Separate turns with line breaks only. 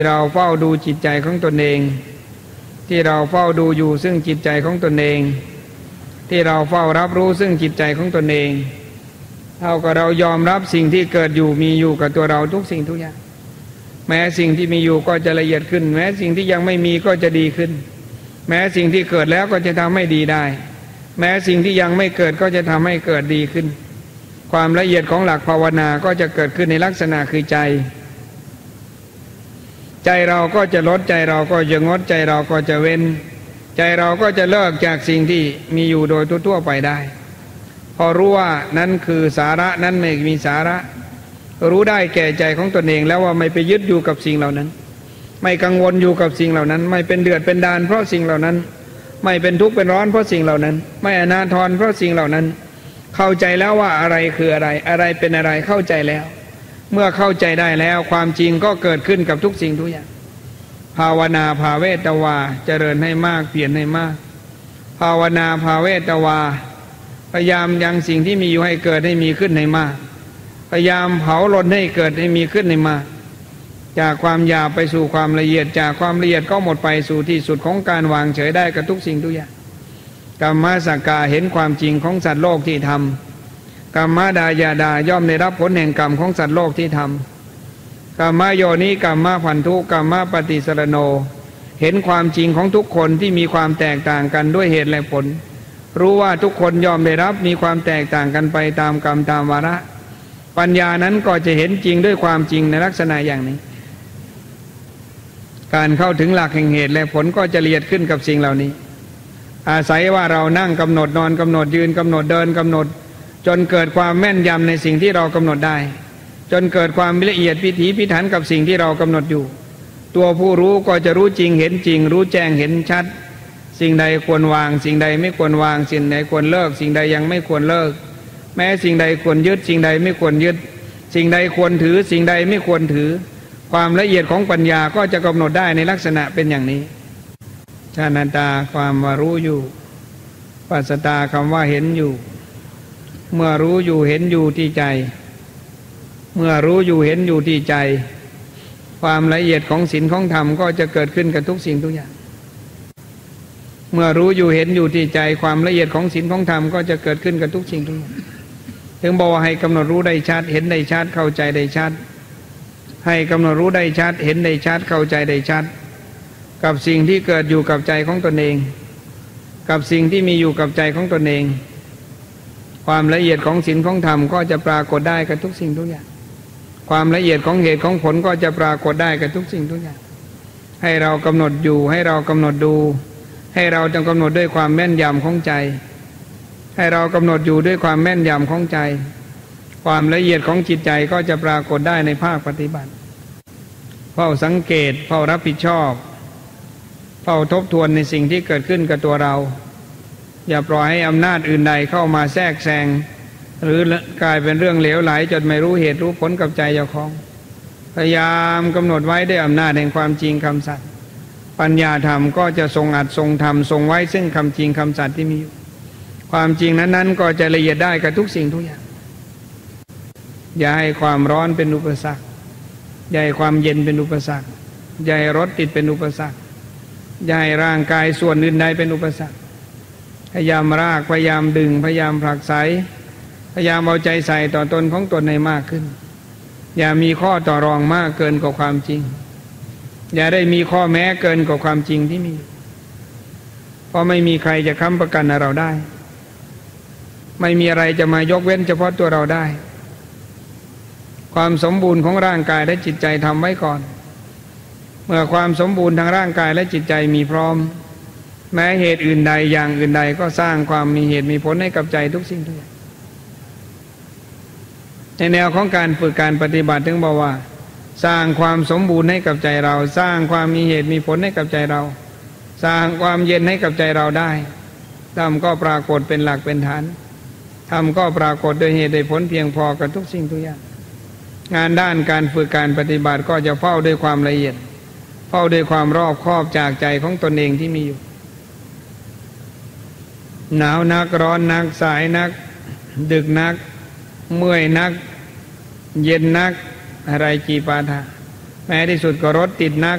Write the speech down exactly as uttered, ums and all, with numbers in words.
เราเฝ้าดูจิตใจของตนเองที่เราเฝ้าดูอยู่ซึ่งจิตใจของตนเองที่เราเฝ้ารับรู้ซึ่งจิตใจของตนเองเท่ากับเรายอมรับสิ่งที่เกิดอยู่มีอยู่กับตัวเราทุกสิ่งทุกอย่างแม้สิ่งที่มีอยู่ก็จะละเอียดขึ้นแม้สิ่งที่ยังไม่มีก็จะดีขึ้นแม้สิ่งที่เกิดแล้วก็จะทำให้ดีได้แม้สิ่งที่ยังไม่เกิดก็จะทำให้เกิดดีขึ้นความละเอียดของหลักภาวนาก็จะเกิดขึ้นในลักษณะคือใจใจเราก็จะลดใจเราก็จะงดใจเราก็จะเว้นใจเราก็จะเลิกจากสิ่งที่มีอยู่โดยทั่วๆไปได้พอรู้ว่านั้นคือสาระนั้นไม่มีสาระรู้ได้แก่ใจของตนเองแล้วว่าไม่ไปยึดอยู่กับสิ่งเหล่านั้นไม่กังวลอยู่กับสิ่งเหล่านั้นไม่เป็นเดือดเป็นดาลเพราะสิ่งเหล่านั้นไม่เป็นทุกข์เป็นร้อนเพราะสิ่งเหล่านั้นไม่อนาทรเพราะสิ่งเหล่านั้นเข้าใจแล้วว่าอะไรคืออะไรอะไรเป็นอะไรเข้าใจแล้วเมื่อเข้าใจได้แล้วความจริงก็เกิดขึ้นกับทุกสิ่งทุกอย่างภาวนาภาเวตวาเจริญให้มากเปลี่ยนให้มากภาวนาภาเวตวาพยายามยังสิ่งที่มีอยู่ให้เกิดให้มีขึ้นให้มากพยายามเผาลนให้เกิดให้มีขึ้นให้มากจากความหยาบไปสู่ความละเอียดจากความละเอียดก็หมดไปสู่ที่สุดของการวางเฉยได้กับทุกสิ่งทุกอย่างกัมมะสักกาเห็นความจริงของสัตว์โลกที่ทำกัมมะดายาดาย่อมได้รับผลแห่งกรรมของสัตว์โลกที่ทำกัมมะโยนิกัมมะพันธุกัมมะปฏิสรโนเห็นความจริงของทุกคนที่มีความแตกต่างกันด้วยเหตุและผลรู้ว่าทุกคนย่อมได้รับมีความแตกต่างกันไปตามกรรมตามวาระปัญญานั้นก็จะเห็นจริงด้วยความจริงในลักษณะอย่างนี้การเข้าถึงหลักแห่งเหตุและผลก็จะละเอียดขึ้นกับสิ่งเหล่านี้อาศัยว่าเรานั่งกำหนดนอนกำหนดยืนกำหนดเดินกำหนดจนเกิดความแม่นยำในสิ่งที่เรากำหนดได้จนเกิดความละเอียดพิถีพิถันกับสิ่งที่เรากำหนดอยู่ตัวผู้รู้ก็จะรู้จริงเห็นจริงรู้แจ้งเห็นชัดสิ่งใดควรวางสิ่งใดไม่ควรวางสิ่งใดควรเลิกสิ่งใดยังไม่ควรเลิกแม้สิ่งใดควรยึดสิ่งใดไม่ควรยึดสิ่งใดควรถือสิ่งใดไม่ควรถือความละเอียดของปัญญาก็จะกำหนดได้ในลักษณะเป็นอย่างนี้ชานันตาความว่ารู้อยู่ปัสสตาคำว่าเห็นอยู่เมื่อรู้อยู่เห็นอยู่ที่ใจเมื่อรู้อยู่เห็นอยู่ที่ใจความละเอียดของศีลของธรรมก็จะเกิดขึ้นกับทุกสิ่งทุกอย่างเมื่อรู้อยู่เห็นอยู่ที่ใจความละเอียดของศีลของธรรมก็จะเกิดขึ้นกับทุกสิ่งทุกอย่างถึงบอกว่าให้กำหนดรู้ได้ชัดเห็นได้ชัดเข้าใจได้ชัดให้กำหนดรู้ได้ชัดเห็นได้ชัดเข้าใจได้ชัดกับสิ่งที่เกิดอยู่กับใจของตนเองกับสิ่งที่มีอยู่กับใจของตนเองความละเอียดของศีลของธรรมก็จะปรากฏได้กับทุกสิ่งทุกอย่างความละเอียดของเหตุของผลก็จะปรากฏได้กับทุกสิ่งทุกอย่างให้เรากำหนดอยู่ให้เรากำหนดดูให้เราจงกำหนดด้วยความแม่นยำของใจให้เรากำหนดอยู่ด้วยความแม่นยำของใจความละเอียดของจิตใจก็จะปรากฏได้ในภาคปฏิบัติเฝ้าสังเกตเฝ้ารับผิดชอบเฝ้าทบทวนในสิ่งที่เกิดขึ้นกับตัวเราอย่าปล่อยให้อำนาจอื่นใดเข้ามาแทรกแซงหรือกลายเป็นเรื่องเหลวไหลจนไม่รู้เหตุรู้ผลกับใจเจ้าของพยายามกำหนดไว้ด้วยอำนาจแห่งความจริงคำสัตย์ปัญญาธรรมก็จะทรงอัดทรงธรรมทรงไว้ซึ่งคำจริงคำสัตย์ที่มีอยู่ความจริงนั้นๆก็จะละเอียดได้กับทุกสิ่งทุกอย่างอย่าให้ความร้อนเป็นอุปสรรคอย่าให้ความเย็นเป็นอุปสรรคอย่าให้รถติดเป็นอุปสรรคอย่าให้ร่างกายส่วนอื่นใดเป็นอุปสรรคพยายามรากพยายามดึงพยายามผลักไสพยายามเอาใจใส่ต่อตนของตนให้มากขึ้นอย่ามีข้อต่อรองมากเกินกว่าความจริงอย่าได้มีข้อแม้เกินกว่าความจริงที่มีเพราะไม่มีใครจะค้ำประกันเราได้ไม่มีอะไรจะมายกเว้นเฉพาะตัวเราได้ความสมบูรณ์ของร่างกายและจิตใจทำไว้ก่อนเมื่อความสมบูรณ์ทางร่างกายและจิตใจมีพร้อมแม้เหตุอื่นใดอย่างอื่นใดก็สร้างความมีเหตุมีผลให้กับใจทุกสิ่งทุกอย่างในแนวของการฝึกการปฏิบัติถึงบอกว่าสร้างความสมบูรณ์ให้กับใจเราสร้างความมีเหตุมีผลให้กับใจเราสร้างความเย็นให้กับใจเราได้ธรรมก็ปรากฏเป็นหลักเป็นฐานธรรมก็ปรากฏโดยเหตุโดยผลเพียงพอกับทุกสิ่งทุกอย่างงานด้านการฝึกการปฏิบัติก็จะเฝ้าด้วยความละเอียดเฝ้าด้วยความรอบคอบจากใจของตนเองที่มีอยู่หนาวนักร้อนนักสายนักดึกนักเมื่อยนักเย็นนักอะไรจีปาถะแม้ที่สุดก็รถติดนัก